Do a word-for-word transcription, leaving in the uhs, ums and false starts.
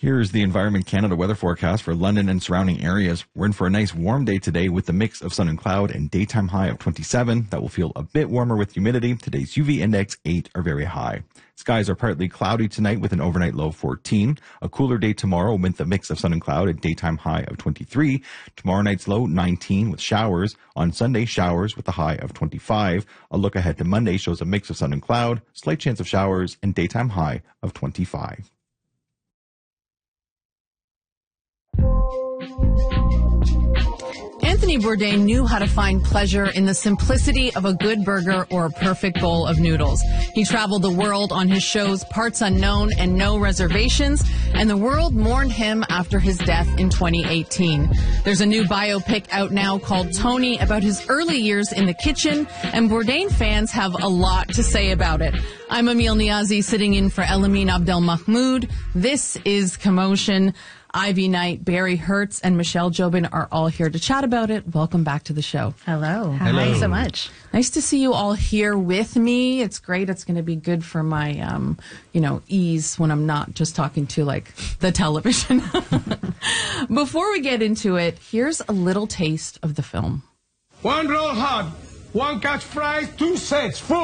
Here's the Environment Canada weather forecast for London and surrounding areas. We're in for a nice warm day today with a mix of sun and cloud and daytime high of twenty-seven. That will feel a bit warmer with humidity. Today's U V index eight are very high. Skies are partly cloudy tonight with an overnight low of fourteen. A cooler day tomorrow with a mix of sun and cloud and daytime high of twenty-three. Tomorrow night's low nineteen with showers. On Sunday, showers with a high of twenty-five. A look ahead to Monday shows a mix of sun and cloud, slight chance of showers, and daytime high of twenty-five. Anthony Bourdain knew how to find pleasure in the simplicity of a good burger or a perfect bowl of noodles. He traveled the world on his shows Parts Unknown and No Reservations, and the world mourned him after his death in twenty eighteen. There's a new biopic out now called Tony about his early years in the kitchen, and Bourdain fans have a lot to say about it. I'm Emil Niazi sitting in for Elamine Abdelmahmoud. This is Commotion. Ivy Knight, Barry Hertz, and Michelle Jobin are all here to chat about it. Welcome back to the show. Hello. Hello. Thanks so much. Nice to see you all here with me. It's great. It's going to be good for my, um, you know, ease when I'm not just talking to, like, the television. Before we get into it, here's a little taste of the film. One roll hot, one catch fries, two sets full.